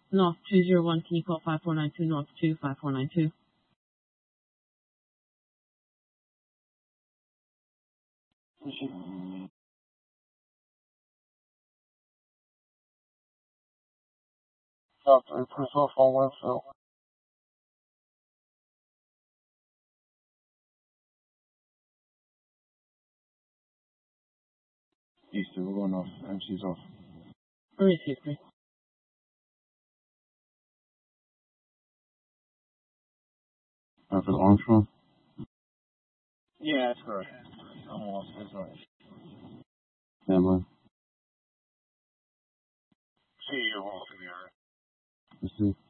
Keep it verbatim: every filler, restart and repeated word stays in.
North two zero one, can you call five four nine two North two five four nine two? South three, press off on Winfield. Easter, we're going off. M C's off. Where is history? Rapids Armstrong? Yeah, that's correct. I'm off. That's right. Stand by. See, you're off in the area. Let's see.